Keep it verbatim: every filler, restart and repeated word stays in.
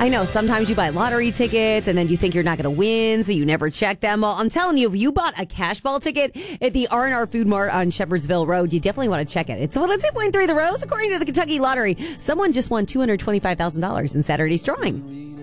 I know sometimes you buy lottery tickets and then you think you're not going to win, so you never check them. Well, I'm telling you, if you bought a cash ball ticket at the R and R Food Mart on Shepherdsville Road, you definitely want to check it. It's one oh two point three The Rose, according to the Kentucky Lottery. Someone just won two hundred twenty-five thousand dollars in Saturday's drawing.